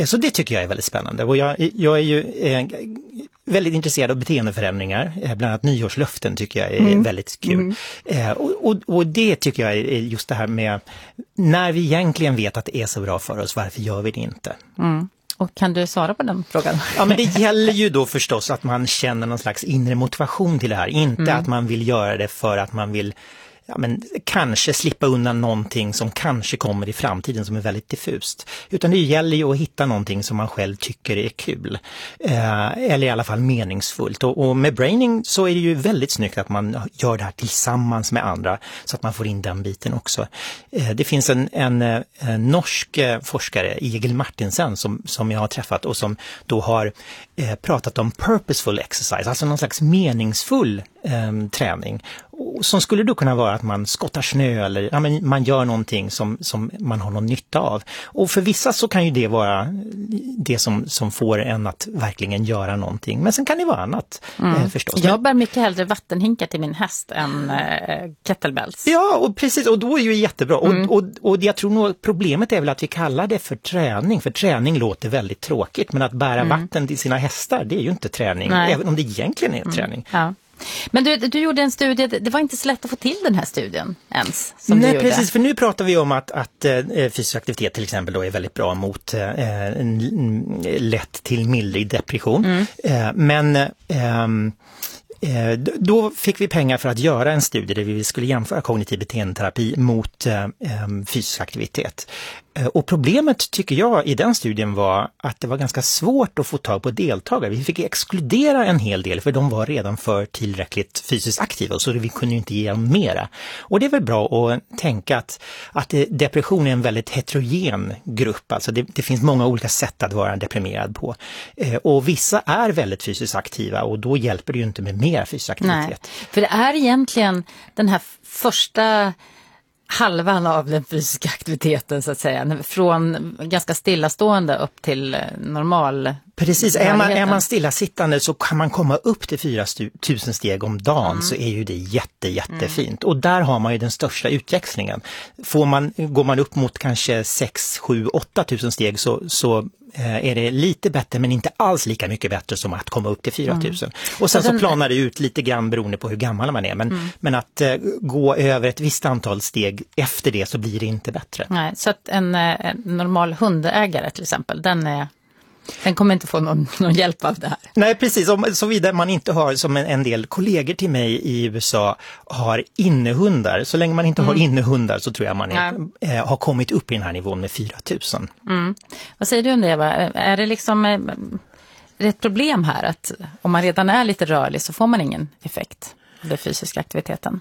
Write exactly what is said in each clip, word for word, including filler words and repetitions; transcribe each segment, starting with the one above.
Så det tycker jag är väldigt spännande. Och jag, jag är ju eh, väldigt intresserad av beteendeförändringar. Eh, bland annat nyårslöften tycker jag är mm. väldigt kul. Mm. Eh, och, och, och det tycker jag är just det här med när vi egentligen vet att det är så bra för oss, varför gör vi det inte? Mm. Och kan du svara på den frågan? Ja, men det gäller ju då förstås att man känner någon slags inre motivation till det här. Inte mm. att man vill göra det för att man vill ja, men kanske slippa undan någonting som kanske kommer i framtiden som är väldigt diffust. Utan det gäller ju att hitta någonting som man själv tycker är kul. Eh, eller i alla fall meningsfullt. Och, och med braining så är det ju väldigt snyggt att man gör det här tillsammans med andra så att man får in den biten också. Eh, det finns en, en, en norsk forskare, Egil Martinsen, som, som jag har träffat och som då har eh, pratat om purposeful exercise, alltså någon slags meningsfull eh, träning. Som skulle då kunna vara att man skottar snö eller ja, men man gör någonting som, som man har någon nytta av. Och för vissa så kan ju det vara det som, som får en att verkligen göra någonting. Men sen kan det vara annat mm. eh, förstås. Jag bär mycket hellre vattenhinkar till min häst än eh, kettlebells. Ja, och precis. Och då är ju jättebra. Mm. Och, och, och jag tror nog problemet är väl att vi kallar det för träning. För träning låter väldigt tråkigt. Men att bära mm. vatten till sina hästar, det är ju inte träning. Nej. Även om det egentligen är mm. träning. Ja. Men du, du gjorde en studie, det var inte så lätt att få till den här studien ens. Som Nej, du precis, för nu pratar vi om att, att äh, fysisk aktivitet till exempel då är väldigt bra mot äh, en, lätt till mildrig depression. Mm. Äh, men äh, då fick vi pengar för att göra en studie där vi skulle jämföra kognitiv beteendeterapi mot äh, fysisk aktivitet. Och problemet tycker jag i den studien var att det var ganska svårt att få tag på deltagare. Vi fick exkludera en hel del för de var redan för tillräckligt fysiskt aktiva så vi kunde inte ge dem mera. Och det är väl bra att tänka att, att depression är en väldigt heterogen grupp. Alltså det, det finns många olika sätt att vara deprimerad på. Och vissa är väldigt fysiskt aktiva och då hjälper det ju inte med mer fysisk aktivitet. Nej, för det är egentligen den här första halvan av den fysiska aktiviteten så att säga, från ganska stillastående upp till normal. Precis, är man, är man stillasittande så kan man komma upp till fyra tusen steg om dagen mm. så är ju det jätte, jättefint. Mm. Och där har man ju den största utväxlingen. Får man, går man upp mot kanske sex, sju, åtta tusen steg så, så är det lite bättre men inte alls lika mycket bättre som att komma upp till fyra tusen. Mm. Och sen så, den... så planar det ut lite grann beroende på hur gammal man är. Men, mm. men att uh, gå över ett visst antal steg efter det så blir det inte bättre. Nej, så att en, en normal hundägare till exempel, den är... Den kommer inte få någon, någon hjälp av det här. Nej, precis. Om, såvida man inte har, som en, en del kollegor till mig i U S A, har innehundar. Så länge man inte mm. har innehundar så tror jag man är, äh, har kommit upp i den här nivån med fyra tusen. Mm. Vad säger du om det, Eva? Är det liksom är det ett problem här att om man redan är lite rörlig så får man ingen effekt av den fysiska aktiviteten?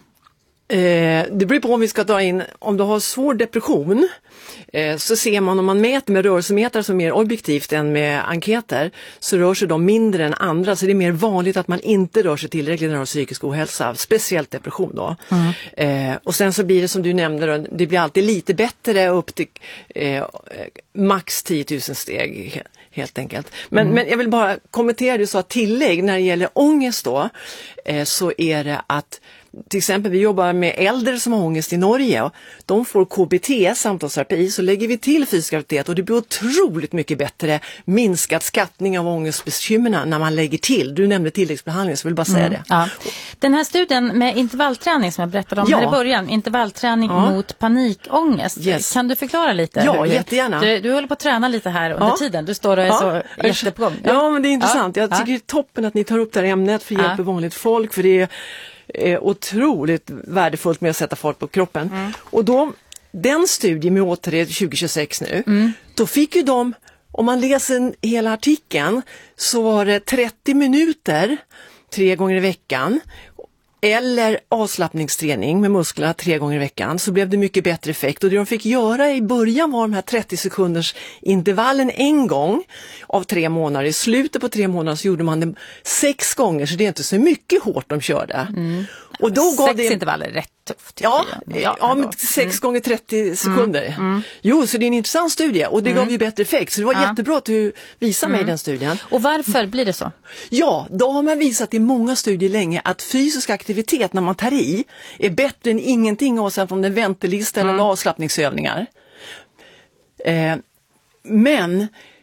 Eh, det beror på om vi ska ta in, om du har svår depression eh, så ser man om man mäter med rörelsemätare som är mer objektivt än med enkäter så rör sig de mindre än andra, så det är mer vanligt att man inte rör sig tillräckligt när man har psykisk ohälsa, speciellt depression då. Mm. Eh, och sen så blir det som du nämnde då, det blir alltid lite bättre upp till eh, max tio tusen steg helt enkelt. Men, mm. men jag vill bara kommentera det du sa tillägg när det gäller ångest då eh, så är det att till exempel vi jobbar med äldre som har ångest i Norge och de får K B T, samtalsterapi, så lägger vi till fysisk aktivitet och det blir otroligt mycket bättre minskat skattning av ångestbekymmerna när man lägger till. Du nämnde tilläggsbehandling så jag vill bara säga mm. det. Ja. Den här studien med intervallträning som jag berättade om ja. här i början, intervallträning ja. mot panikångest. Yes. Kan du förklara lite? Ja, jättegärna. Du, du håller på att träna lite här under ja. tiden. Du står och är ja. så jättepågång. Ja. ja, men det är intressant. Jag tycker ja. det är toppen att ni tar upp det här ämnet för att ja. hjälpa vanligt folk, för det är är otroligt värdefullt med att sätta fart på kroppen. Mm. Och då, den studien med återred tjugo tjugosex nu, mm. då fick ju de, om man läser hela artikeln, så var det trettio minuter tre gånger i veckan eller avslappningsträning med musklerna tre gånger i veckan, så blev det mycket bättre effekt. Och det de fick göra i början var de här trettio sekunders intervallen en gång av tre månader. I slutet på tre månader så gjorde man det sex gånger, så det är inte så mycket hårt de körde. Mm. Och då gav sex det... intervaller är rätt tufft. Ja, ja, ja men sex mm. gånger trettio sekunder. Mm. Mm. Jo, så det är en intressant studie och det mm. gav ju bättre effekt. Så det var ja. jättebra att du visade mm. mig den studien. Och varför blir det så? Ja, då har man visat i många studier länge att fysisk aktivitet när man tar i är bättre än ingenting avsett om en väntelista mm. eller avslappningsövningar. Eh, men